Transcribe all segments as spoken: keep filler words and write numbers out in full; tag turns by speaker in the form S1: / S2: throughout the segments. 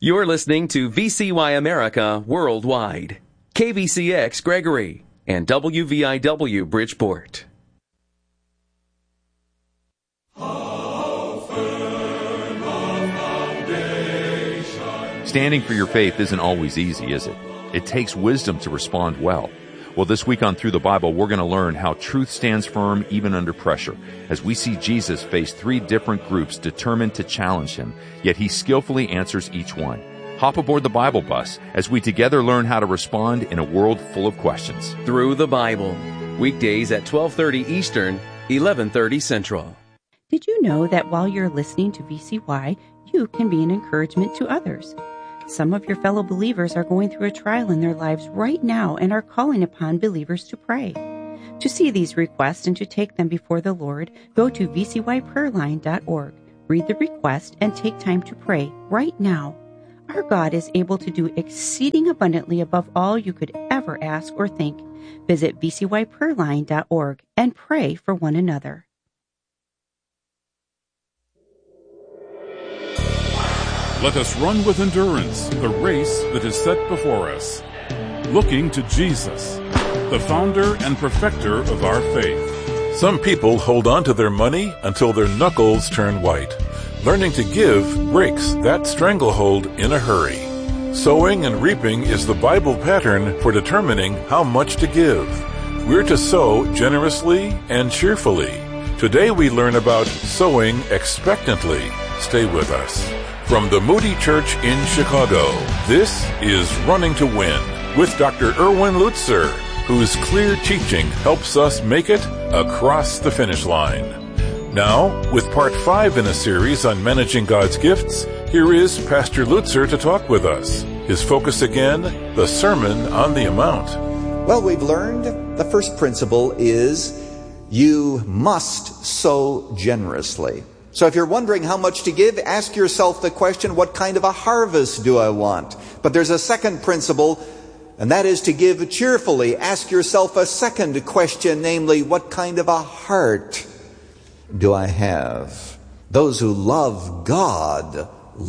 S1: You're listening to V C Y America Worldwide, K V C X Gregory, and W V I W Bridgeport.
S2: Standing for your faith isn't always easy, is it? It takes wisdom to respond well. Well, this week on Through the Bible, we're going to learn how truth stands firm even under pressure, as we see Jesus face three different groups determined to challenge him, yet he skillfully answers each one. Hop aboard the Bible bus as we together learn how to respond in a world full of questions.
S1: Through the Bible, weekdays at twelve thirty Eastern, eleven thirty Central.
S3: Did you know that while you're listening to V C Y, you can be an encouragement to others? Some of your fellow believers are going through a trial in their lives right now and are calling upon believers to pray. To see these requests and to take them before the Lord, go to v c y prayer line dot org. Read the request and take time to pray right now. Our God is able to do exceeding abundantly above all you could ever ask or think. Visit v c y prayer line dot org and pray for one another.
S4: Let us run with endurance the race that is set before us, looking to Jesus, the founder and perfecter of our faith.
S5: Some people hold on to their money until their knuckles turn white. Learning to give breaks that stranglehold in a hurry. Sowing and reaping is the Bible pattern for determining how much to give. We're to sow generously and cheerfully. Today we learn about sowing expectantly. Stay with us. From the Moody Church in Chicago, this is Running to Win with Doctor Erwin Lutzer, whose clear teaching helps us make it across the finish line. Now, with part five in a series on managing God's gifts, here is Pastor Lutzer to talk with us. His focus again, the Sermon on the Mount.
S6: Well, we've learned the first principle is you must sow generously. So if you're wondering how much to give, ask yourself the question, what kind of a harvest do I want? But there's a second principle, and that is to give cheerfully. Ask yourself a second question, namely, what kind of a heart do I have? Those who love God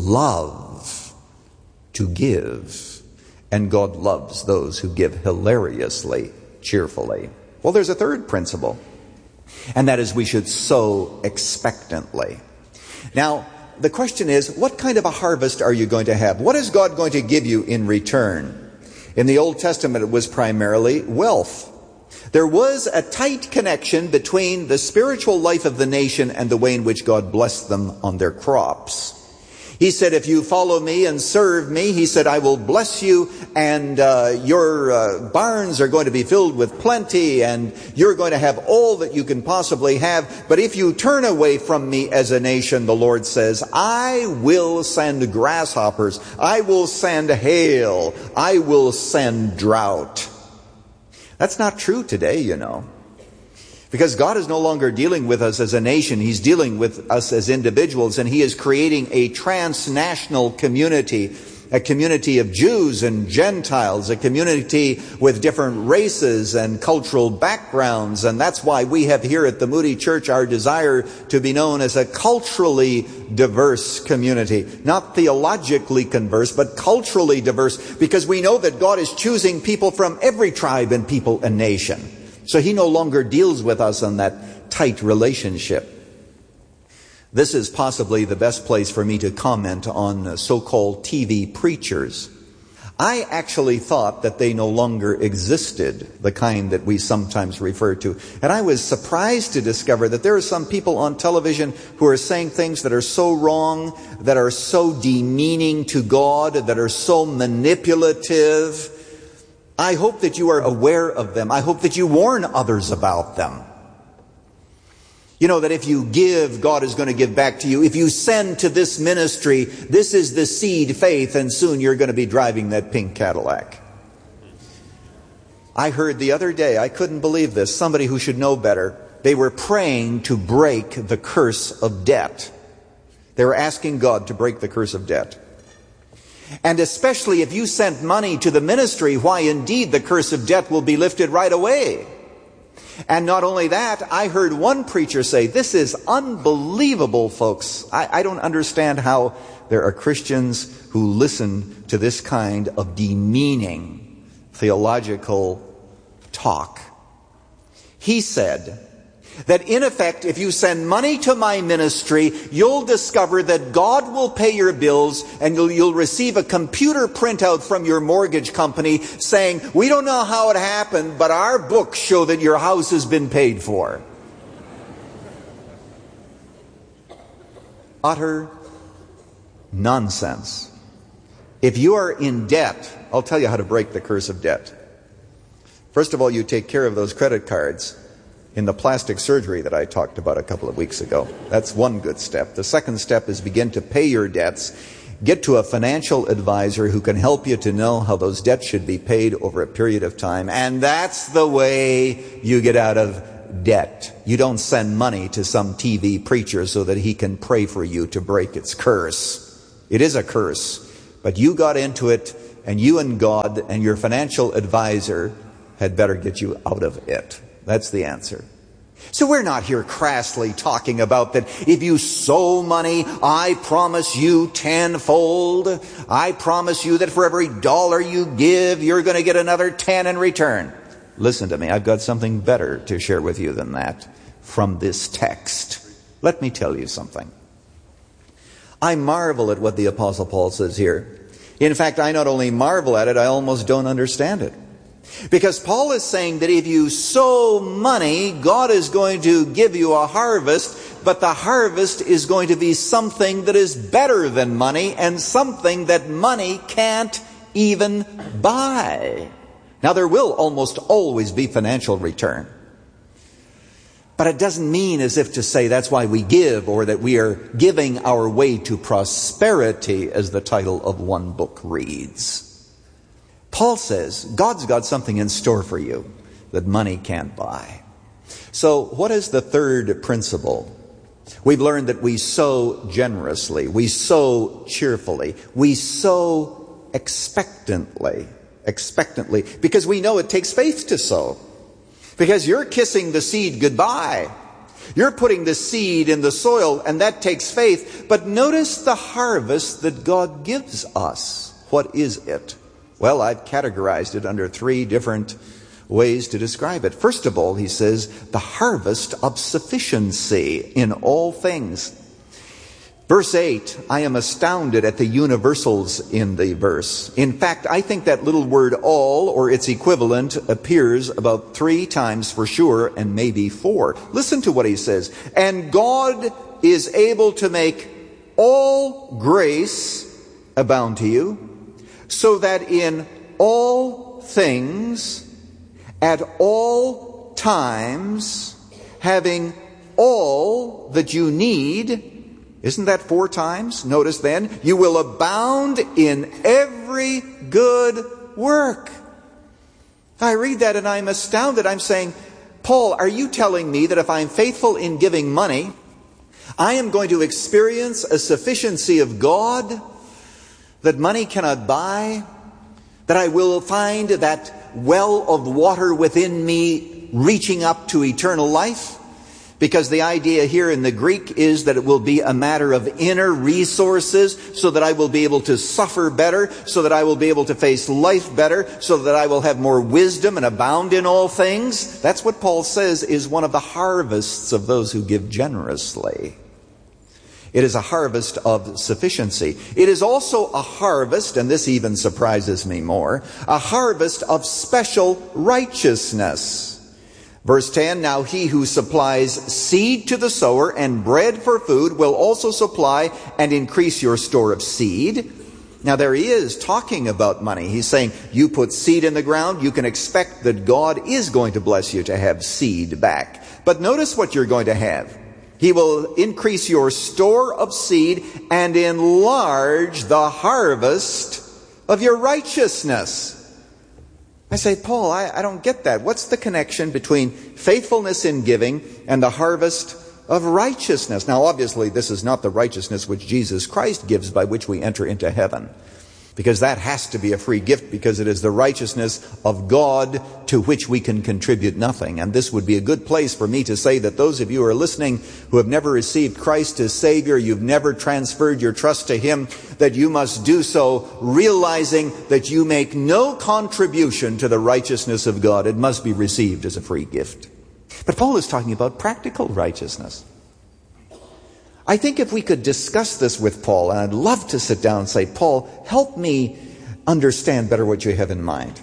S6: love to give, and God loves those who give hilariously, cheerfully. Well, there's a third principle. And that is we should sow expectantly. Now, the question is, what kind of a harvest are you going to have? What is God going to give you in return? In the Old Testament, it was primarily wealth. There was a tight connection between the spiritual life of the nation and the way in which God blessed them on their crops. He said, if you follow me and serve me, he said, I will bless you, and uh, your uh, barns are going to be filled with plenty, and you're going to have all that you can possibly have. But if you turn away from me as a nation, the Lord says, I will send grasshoppers, I will send hail, I will send drought. That's not true today, you know. Because God is no longer dealing with us as a nation. He's dealing with us as individuals, and He is creating a transnational community, a community of Jews and Gentiles, a community with different races and cultural backgrounds. And that's why we have here at the Moody Church our desire to be known as a culturally diverse community. Not theologically diverse, but culturally diverse, because we know that God is choosing people from every tribe and people and nation. So He no longer deals with us on that tight relationship. This is possibly the best place for me to comment on so-called T V preachers. I actually thought that they no longer existed, the kind that we sometimes refer to. And I was surprised to discover that there are some people on television who are saying things that are so wrong, that are so demeaning to God, that are so manipulative. I hope that you are aware of them. I hope that you warn others about them. You know that if you give, God is going to give back to you. If you send to this ministry, this is the seed faith, and soon you're going to be driving that pink Cadillac. I heard the other day, I couldn't believe this, somebody who should know better. They were praying to break the curse of debt. They were asking God to break the curse of debt. And especially if you sent money to the ministry, why indeed the curse of debt will be lifted right away. And not only that, I heard one preacher say, this is unbelievable, folks. I, I don't understand how there are Christians who listen to this kind of demeaning theological talk. He said that in effect, if you send money to my ministry, you'll discover that God will pay your bills, and you'll, you'll receive a computer printout from your mortgage company saying, we don't know how it happened, but our books show that your house has been paid for. Utter nonsense. If you are in debt, I'll tell you how to break the curse of debt. First of all, you take care of those credit cards in the plastic surgery that I talked about a couple of weeks ago. That's one good step. The second step is begin to pay your debts. Get to a financial advisor who can help you to know how those debts should be paid over a period of time. And that's the way you get out of debt. You don't send money to some T V preacher so that he can pray for you to break its curse. It is a curse, but you got into it, and you and God and your financial advisor had better get you out of it. That's the answer. So we're not here crassly talking about that if you sow money, I promise you tenfold. I promise you that for every dollar you give, you're going to get another ten in return. Listen to me, I've got something better to share with you than that from this text. Let me tell you something. I marvel at what the Apostle Paul says here. In fact, I not only marvel at it, I almost don't understand it. Because Paul is saying that if you sow money, God is going to give you a harvest, but the harvest is going to be something that is better than money and something that money can't even buy. Now, there will almost always be financial return. But it doesn't mean as if to say that's why we give, or that we are giving our way to prosperity, as the title of one book reads. Paul says God's got something in store for you that money can't buy. So what is the third principle? We've learned that we sow generously, we sow cheerfully, we sow expectantly, expectantly, because we know it takes faith to sow. Because you're kissing the seed goodbye. You're putting the seed in the soil, and that takes faith. But notice the harvest that God gives us. What is it? Well, I've categorized it under three different ways to describe it. First of all, he says, the harvest of sufficiency in all things. Verse eight, I am astounded at the universals in the verse. In fact, I think that little word all, or its equivalent, appears about three times for sure, and maybe four. Listen to what he says. And God is able to make all grace abound to you, so that in all things, at all times, having all that you need. Isn't that four times? Notice then, you will abound in every good work. I read that and I'm astounded. I'm saying, Paul, are you telling me that if I'm faithful in giving money, I am going to experience a sufficiency of God that money cannot buy? That I will find that well of water within me reaching up to eternal life? Because the idea here in the Greek is that it will be a matter of inner resources, so that I will be able to suffer better, so that I will be able to face life better, so that I will have more wisdom and abound in all things. That's what Paul says is one of the harvests of those who give generously. It is a harvest of sufficiency. It is also a harvest, and this even surprises me more, a harvest of special righteousness. Verse ten, now he who supplies seed to the sower and bread for food will also supply and increase your store of seed. Now there he is talking about money. He's saying, you put seed in the ground, you can expect that God is going to bless you to have seed back. But notice what you're going to have. He will increase your store of seed and enlarge the harvest of your righteousness. I say, Paul, I, I don't get that. What's the connection between faithfulness in giving and the harvest of righteousness? Now, obviously, this is not the righteousness which Jesus Christ gives, by which we enter into heaven. Because that has to be a free gift, because it is the righteousness of God to which we can contribute nothing. And this would be a good place for me to say that those of you who are listening who have never received Christ as Savior, you've never transferred your trust to Him, that you must do so realizing that you make no contribution to the righteousness of God. It must be received as a free gift. But Paul is talking about practical righteousness. I think if we could discuss this with Paul, and I'd love to sit down and say, Paul, help me understand better what you have in mind.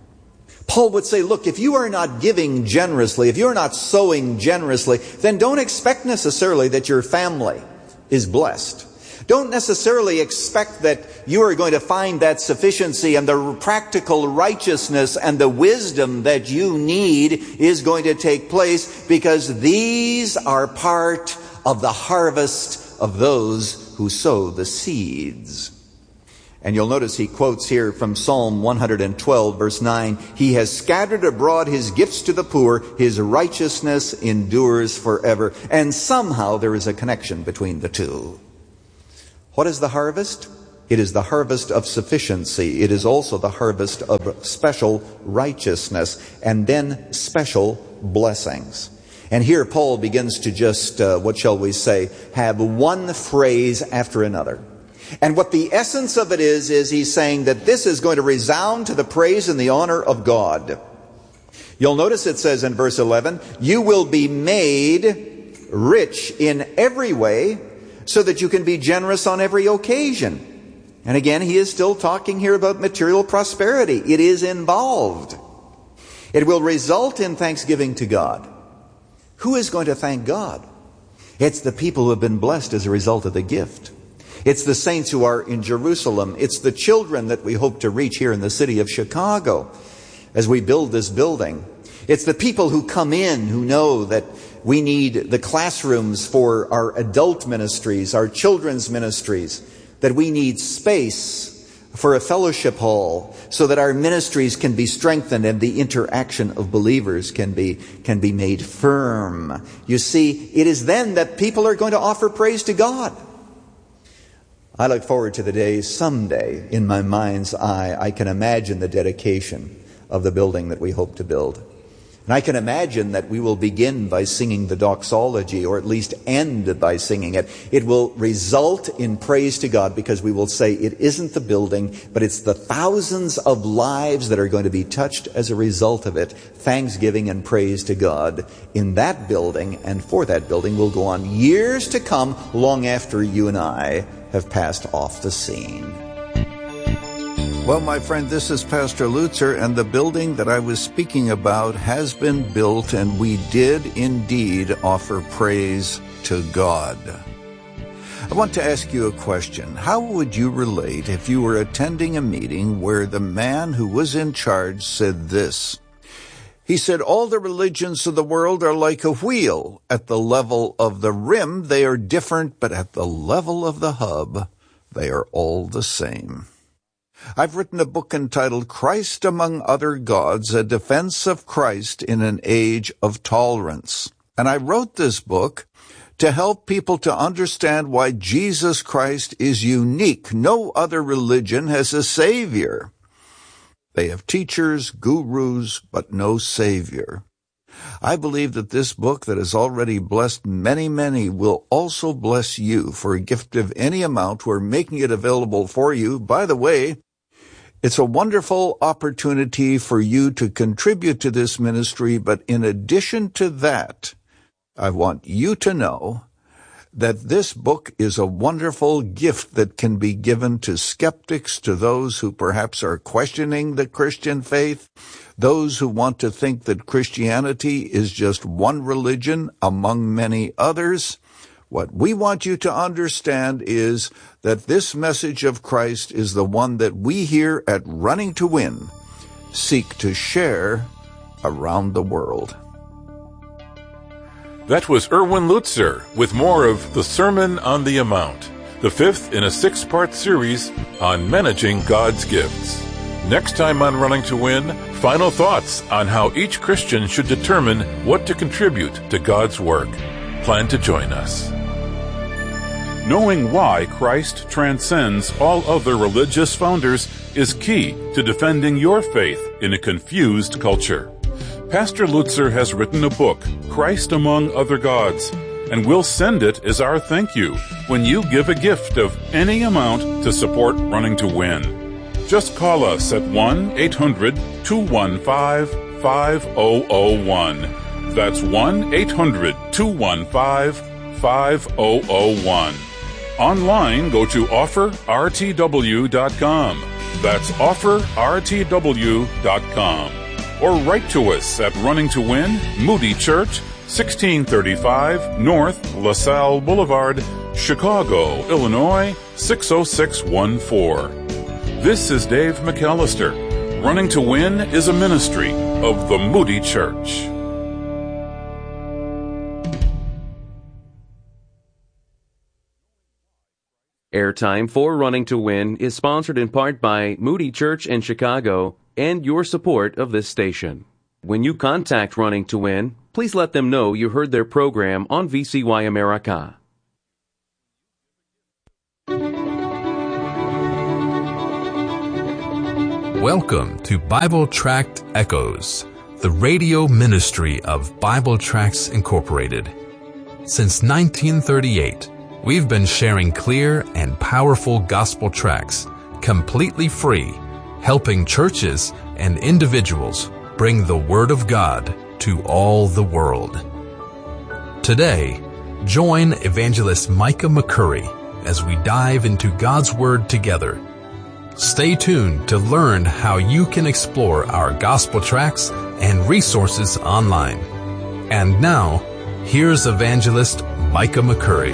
S6: Paul would say, look, if you are not giving generously, if you're not sowing generously, then don't expect necessarily that your family is blessed. Don't necessarily expect that you are going to find that sufficiency and the practical righteousness and the wisdom that you need is going to take place, because these are part of the harvest of those who sow the seeds. And you'll notice he quotes here from Psalm one hundred twelve, verse nine, He has scattered abroad His gifts to the poor, His righteousness endures forever. And somehow there is a connection between the two. What is the harvest? It is the harvest of sufficiency. It is also the harvest of special righteousness, and then special blessings. And here Paul begins to just, uh, what shall we say, have one phrase after another. And what the essence of it is, is he's saying that this is going to resound to the praise and the honor of God. You'll notice it says in verse eleven, you will be made rich in every way so that you can be generous on every occasion. And again, he is still talking here about material prosperity. It is involved. It will result in thanksgiving to God. Who is going to thank God? It's the people who have been blessed as a result of the gift. It's the saints who are in Jerusalem. It's the children that we hope to reach here in the city of Chicago as we build this building. It's the people who come in who know that we need the classrooms for our adult ministries, our children's ministries, that we need space for a fellowship hall so that our ministries can be strengthened and the interaction of believers can be can be made firm. You see, it is then that people are going to offer praise to God. I look forward to the day someday, in my mind's eye, I can imagine the dedication of the building that we hope to build. And I can imagine that we will begin by singing the doxology, or at least end by singing it. It will result in praise to God, because we will say it isn't the building, but it's the thousands of lives that are going to be touched as a result of it. Thanksgiving and praise to God in that building, and for that building will go on years to come, long after you and I have passed off the scene. Well, my friend, this is Pastor Lutzer, and the building that I was speaking about has been built, and we did indeed offer praise to God. I want to ask you a question. How would you relate if you were attending a meeting where the man who was in charge said this? He said, all the religions of the world are like a wheel. At the level of the rim, they are different, but at the level of the hub, they are all the same. I've written a book entitled Christ Among Other Gods, A Defense of Christ in an Age of Tolerance. And I wrote this book to help people to understand why Jesus Christ is unique. No other religion has a savior. They have teachers, gurus, but no savior. I believe that this book that has already blessed many, many will also bless you. For a gift of any amount, we're making it available for you. By the way, it's a wonderful opportunity for you to contribute to this ministry, but in addition to that, I want you to know that this book is a wonderful gift that can be given to skeptics, to those who perhaps are questioning the Christian faith, those who want to think that Christianity is just one religion among many others. What we want you to understand is that this message of Christ is the one that we here at Running to Win seek to share around the world.
S5: That was Erwin Lutzer with more of The Sermon on the Amount, the fifth in a six-part series on managing God's gifts. Next time on Running to Win, final thoughts on how each Christian should determine what to contribute to God's work. Plan to join us.
S4: Knowing why Christ transcends all other religious founders is key to defending your faith in a confused culture. Pastor Lutzer has written a book, Christ Among Other Gods, and we'll send it as our thank you when you give a gift of any amount to support Running to Win. Just call us at one eight hundred two one five five zero zero one. That's one eight hundred two one five five zero zero one. Online, go to offer r t w dot com. That's offer r t w dot com. Or write to us at Running to Win, Moody Church, sixteen thirty-five North LaSalle Boulevard, Chicago, Illinois, six oh six one four. This is Dave McAllister. Running to Win is a ministry of the Moody Church.
S1: Airtime for Running to Win is sponsored in part by Moody Church in Chicago and your support of this station. When you contact Running to Win, please let them know you heard their program on V C Y America.
S7: Welcome to Bible Tract Echoes, the radio ministry of Bible Tracts Incorporated. Since nineteen thirty-eight, we've been sharing clear and powerful gospel tracts, completely free, helping churches and individuals bring the Word of God to all the world. Today, join Evangelist Micah McCurry as we dive into God's Word together. Stay tuned to learn how you can explore our gospel tracts and resources online. And now, here's Evangelist Micah McCurry.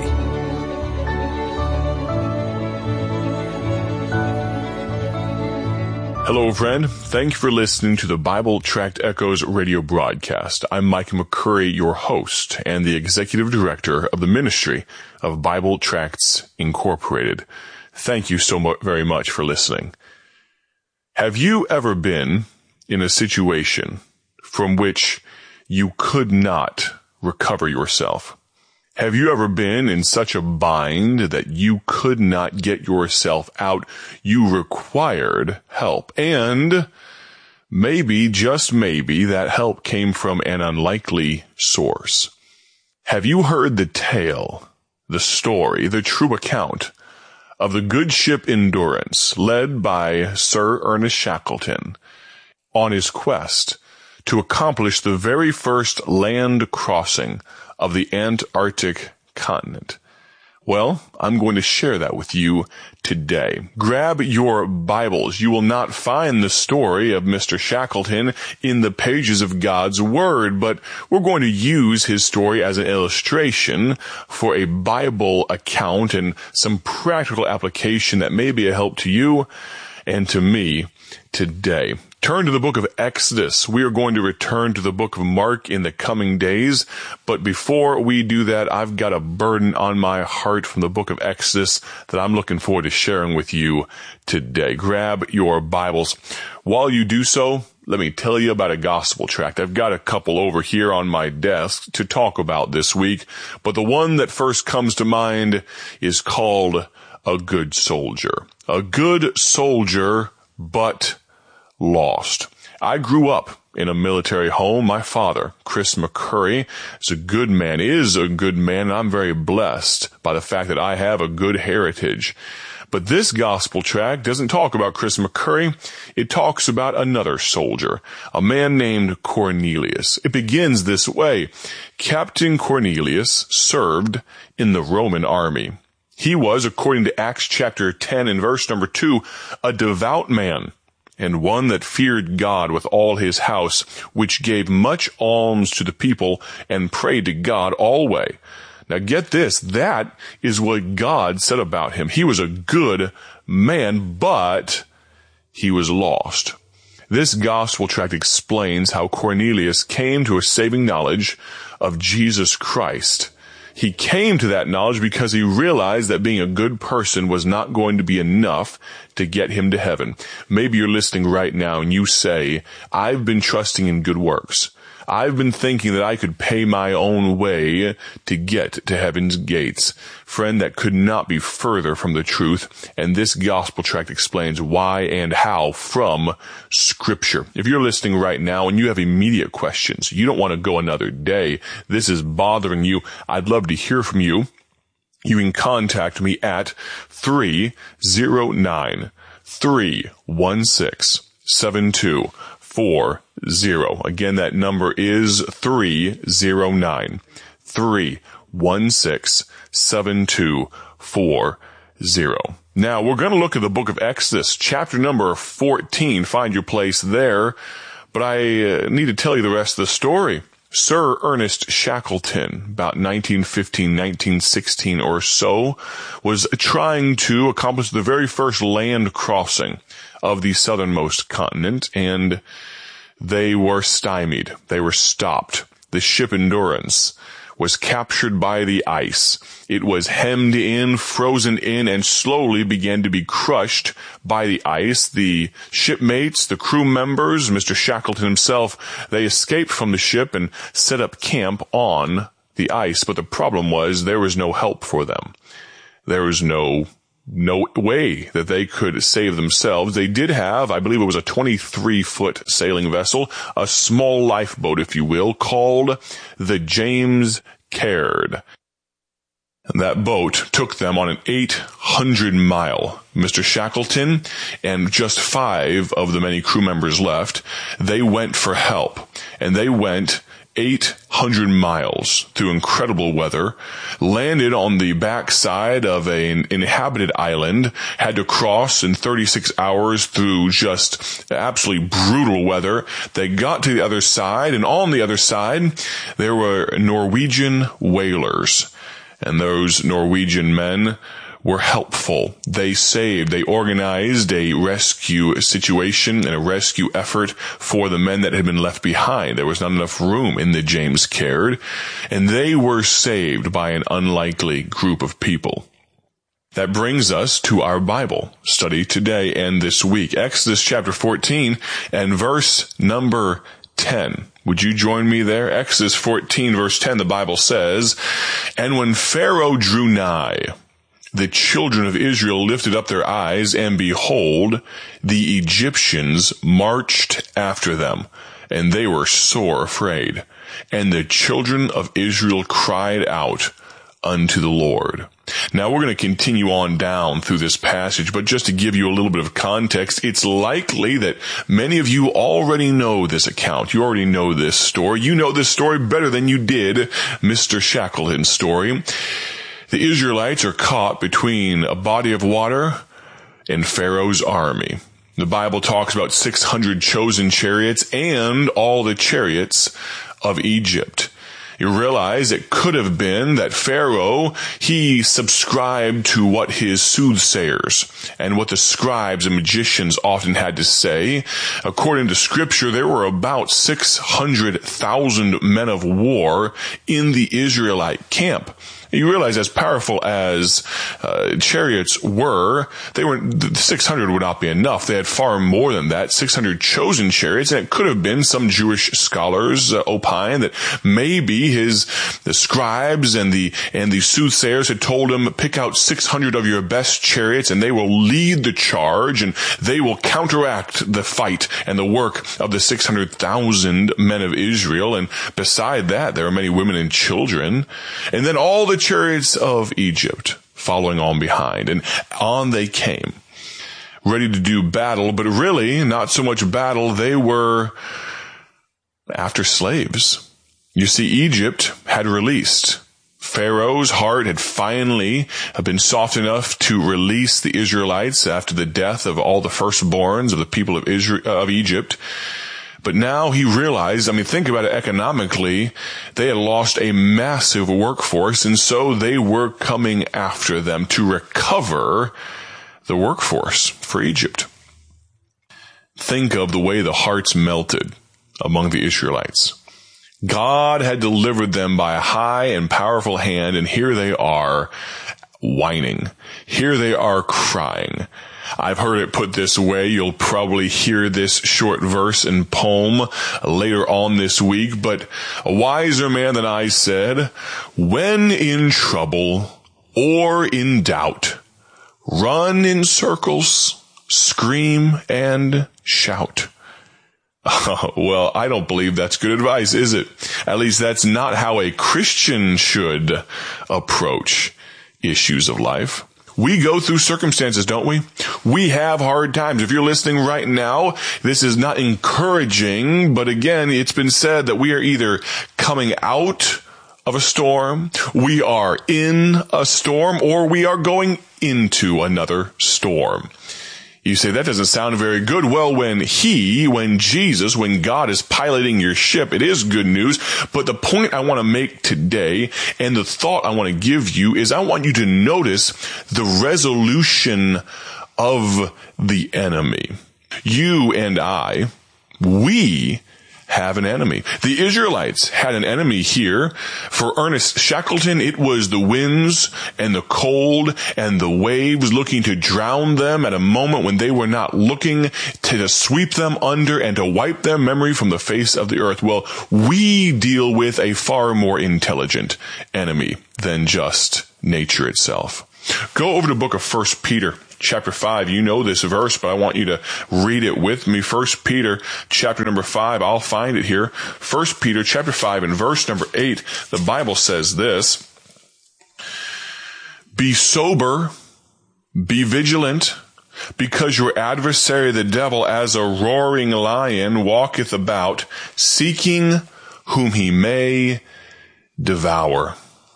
S8: Hello, friend. Thank you for listening to the Bible Tract Echoes radio broadcast. I'm Micah McCurry, your host and the executive director of the ministry of Bible Tracts Incorporated. Thank you so much, very much for listening. Have you ever been in a situation from which you could not recover yourself? Have you ever been in such a bind that you could not get yourself out? You required help, and maybe, just maybe, that help came from an unlikely source. Have you heard the tale, the story, the true account of the good ship Endurance, led by Sir Ernest Shackleton on his quest to accomplish the very first land crossing of the Antarctic continent? Well, I'm going to share that with you today. Grab your Bibles. You will not find the story of Mister Shackleton in the pages of God's Word, but we're going to use his story as an illustration for a Bible account and some practical application that may be a help to you and to me today. Turn to the book of Exodus. We are going to return to the book of Mark in the coming days. But before we do that, I've got a burden on my heart from the book of Exodus that I'm looking forward to sharing with you today. Grab your Bibles. While you do so, let me tell you about a gospel tract. I've got a couple over here on my desk to talk about this week, but the one that first comes to mind is called A Good Soldier. A Good Soldier, but lost. I grew up in a military home. My father, Chris McCurry, is a good man, is a good man, and I'm very blessed by the fact that I have a good heritage. But this gospel tract doesn't talk about Chris McCurry. It talks about another soldier, a man named Cornelius. It begins this way. Captain Cornelius served in the Roman army. He was, according to Acts chapter ten and verse number two, a devout man, and one that feared God with all his house, which gave much alms to the people, and prayed to God always. Now get this, that is what God said about him. He was a good man, but he was lost. This gospel tract explains how Cornelius came to a saving knowledge of Jesus Christ. He came to that knowledge because he realized that being a good person was not going to be enough to get him to heaven. Maybe you're listening right now and you say, I've been trusting in good works. I've been thinking that I could pay my own way to get to heaven's gates. Friend, that could not be further from the truth, and this gospel tract explains why and how from Scripture. If you're listening right now and you have immediate questions, you don't want to go another day, this is bothering you, I'd love to hear from you. You can contact me at three oh nine, three one six, seven two four zero. Again, that number is three oh nine, three one six, seven two four zero. Now, we're going to look at the book of Exodus, chapter number fourteen. Find your place there. But I uh, need to tell you the rest of the story. Sir Ernest Shackleton, about nineteen fifteen, nineteen sixteen or so, was trying to accomplish the very first land crossing of the southernmost continent, and they were stymied. They were stopped. The ship Endurance was captured by the ice. It was hemmed in, frozen in, and slowly began to be crushed by the ice. The shipmates, the crew members, Mister Shackleton himself, they escaped from the ship and set up camp on the ice. But the problem was there was no help for them. There was no no way that they could save themselves. They did have, I believe it was a twenty-three foot sailing vessel, a small lifeboat, if you will, called the James Caird. And that boat took them on an eight hundred mile. Mister Shackleton and just five of the many crew members left, they went for help. And they went eight hundred miles through incredible weather, landed on the backside of an inhabited island, had to cross in thirty-six hours through just absolutely brutal weather. They got to the other side, and on the other side, there were Norwegian whalers. And those Norwegian men were helpful. They saved, they organized a rescue situation and a rescue effort for the men that had been left behind. There was not enough room in the James Caird, and they were saved by an unlikely group of people. That brings us to our Bible study today and this week. Exodus chapter fourteen and verse number ten. Would you join me there? Exodus fourteen verse ten, the Bible says, "And when Pharaoh drew nigh, the children of Israel lifted up their eyes, and behold, the Egyptians marched after them, and they were sore afraid. And the children of Israel cried out unto the Lord." Now we're going to continue on down through this passage, but just to give you a little bit of context, it's likely that many of you already know this account. You already know this story. You know this story better than you did Mister Shackleton's story. The Israelites are caught between a body of water and Pharaoh's army. The Bible talks about six hundred chosen chariots and all the chariots of Egypt. You realize it could have been that Pharaoh, he subscribed to what his soothsayers and what the scribes and magicians often had to say. According to Scripture, there were about six hundred thousand men of war in the Israelite camp. You realize as powerful as uh, chariots were, they were six hundred would not be enough. They had far more than that, six hundred chosen chariots, and it could have been some Jewish scholars uh, opine that maybe his the scribes and the and the soothsayers had told him, pick out six hundred of your best chariots, and they will lead the charge, and they will counteract the fight and the work of the six hundred thousand men of Israel. And beside that, there are many women and children, and then all the chariots of Egypt following on behind, and on they came, ready to do battle, but really not so much battle. They were after slaves. You see, Egypt had released. Pharaoh's heart had finally been soft enough to release the Israelites after the death of all the firstborns of the people of Israel, of Egypt. But now he realized, I mean, think about it economically, they had lost a massive workforce, and so they were coming after them to recover the workforce for Egypt. Think of the way the hearts melted among the Israelites. God had delivered them by a high and powerful hand, and here they are, whining. Here they are crying. I've heard it put this way. You'll probably hear this short verse and poem later on this week, but a wiser man than I said, when in trouble or in doubt, run in circles, scream and shout. Uh, well, I don't believe that's good advice, is it? At least that's not how a Christian should approach issues of life. We go through circumstances, don't we? We have hard times. If you're listening right now, this is not encouraging, but again, it's been said that we are either coming out of a storm, we are in a storm, or we are going into another storm. You say, that doesn't sound very good. Well, when he, when Jesus, when God is piloting your ship, it is good news. But the point I want to make today, and the thought I want to give you, is I want you to notice the resolution of the enemy. You and I, we have an enemy. The Israelites had an enemy here. For Ernest Shackleton, it was the winds and the cold and the waves looking to drown them at a moment when they were not looking, to sweep them under and to wipe their memory from the face of the earth. Well, we deal with a far more intelligent enemy than just nature itself. Go over to the book of First Peter. Chapter five, you know this verse, but I want you to read it with me. First Peter, chapter number five, I'll find it here. First Peter, chapter five, and verse number eight, the Bible says this: Be sober, be vigilant, because your adversary the devil, as a roaring lion, walketh about, seeking whom he may devour.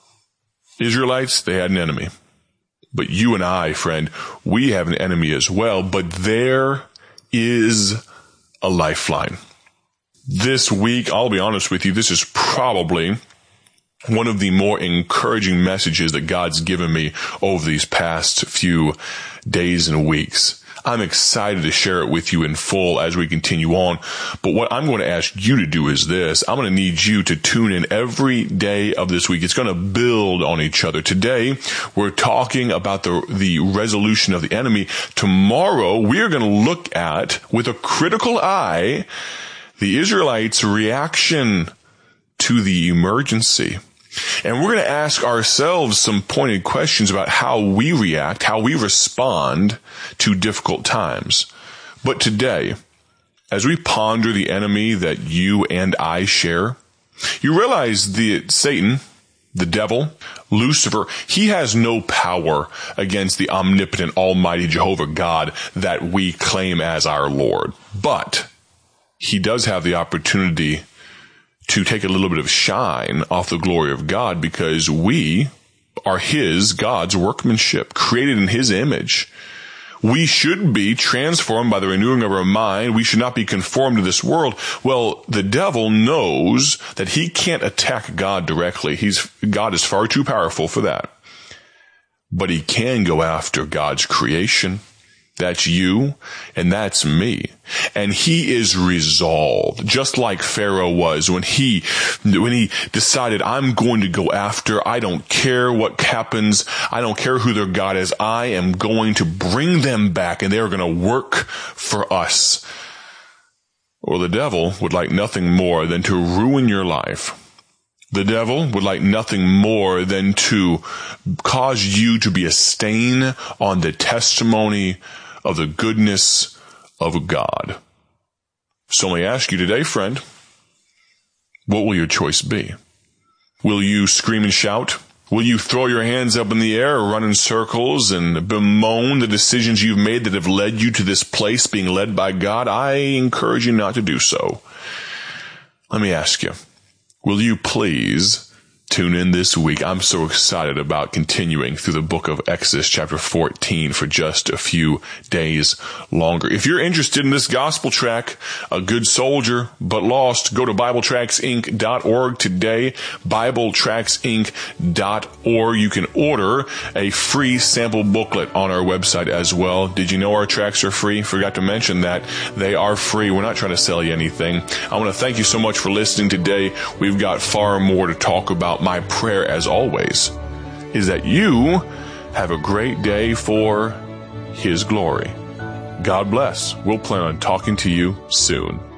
S8: Israelites, they had an enemy. But you and I, friend, we have an enemy as well, but there is a lifeline. This week, I'll be honest with you, this is probably one of the more encouraging messages that God's given me over these past few days and weeks. I'm excited to share it with you in full as we continue on. But what I'm going to ask you to do is this. I'm going to need you to tune in every day of this week. It's going to build on each other. Today, we're talking about the, the resolution of the enemy. Tomorrow, we're going to look at, with a critical eye, the Israelites' reaction to the emergency. And we're going to ask ourselves some pointed questions about how we react, how we respond to difficult times. But today, as we ponder the enemy that you and I share, you realize that Satan, the devil, Lucifer, he has no power against the omnipotent, almighty Jehovah God that we claim as our Lord. But he does have the opportunity to take a little bit of shine off the glory of God, because we are his, God's workmanship, created in his image. We should be transformed by the renewing of our mind. We should not be conformed to this world. Well, the devil knows that he can't attack God directly. He's, God is far too powerful for that. But he can go after God's creation. That's you, and that's me. And he is resolved, just like Pharaoh was when he, when he decided, I'm going to go after, I don't care what happens, I don't care who their God is, I am going to bring them back, and they are going to work for us. Or the devil would like nothing more than to ruin your life. The devil would like nothing more than to cause you to be a stain on the testimony of the goodness of God. So let me ask you today, friend, what will your choice be? Will you scream and shout? Will you throw your hands up in the air or run in circles and bemoan the decisions you've made that have led you to this place being led by God? I encourage you not to do so. Let me ask you, will you please tune in this week? I'm so excited about continuing through the book of Exodus chapter fourteen for just a few days longer. If you're interested in this gospel track, A Good Soldier But Lost, go to Bible Tracts Inc dot org today, Bible Tracts Inc dot org. You can order a free sample booklet on our website as well. Did you know our tracts are free? Forgot to mention that. They are free. We're not trying to sell you anything. I want to thank you so much for listening today. We've got far more to talk about. My prayer, as always, is that you Have a great day for His glory. God bless. We'll plan on talking to you soon.